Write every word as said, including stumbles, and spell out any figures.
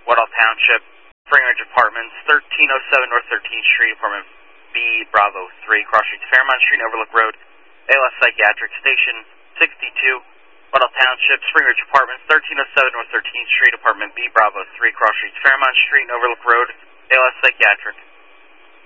Weddell Township, Spring Ridge Apartments, thirteen oh seven North thirteenth Street, Apartment B, Bravo three, cross streets Fairmont Street, Overlook Road, A L S Psychiatric Station, sixty-two, Weddell Township, Spring Ridge Apartments, thirteen oh seven North thirteenth Street, Apartment B, Bravo three, cross streets Fairmont Street, Overlook Road, A L S Psychiatric.